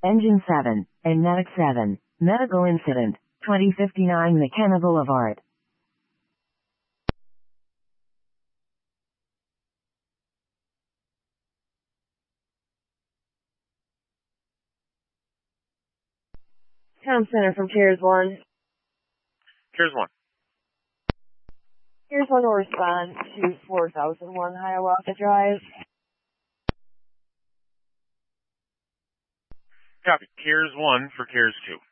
Engine 7, Magnetic 7, Medical Incident, 2059 McKenna Boulevard. Town Center from Cares 1. Here's one. Cares 1 will respond to 4001 Hiawatha Drive. Copy. Cares 1 for Cares 2.